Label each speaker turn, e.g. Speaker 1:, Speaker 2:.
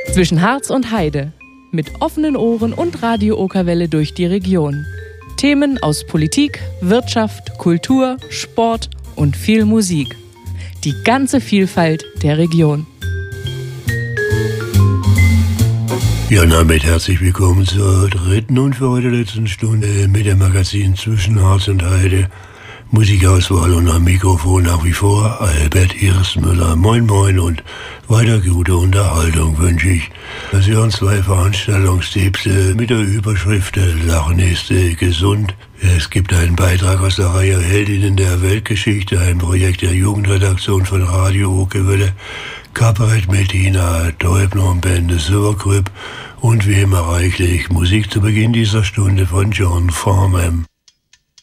Speaker 1: Zwischen Harz und Heide. Mit offenen Ohren und Radio Okerwelle durch die Region. Themen aus Politik, Wirtschaft, Kultur, Sport und viel Musik. Die ganze Vielfalt der Region.
Speaker 2: Ja, damit herzlich willkommen zur dritten und für heute letzten Stunde mit dem Magazin Zwischen Harz und Heide. Musikauswahl und am Mikrofon nach wie vor Albert Hirschmüller. Moin moin und weiter gute Unterhaltung wünsche ich. Sie hören zwei Veranstaltungstipps mit der Überschrift Lachen ist gesund. Es gibt einen Beitrag aus der Reihe Heldinnen der Weltgeschichte, ein Projekt der Jugendredaktion von Radio Okerwelle, Kabarett mit Tina Teubner und Band Silvergrip und wie immer reichlich Musik zu Beginn dieser Stunde von John Farnham.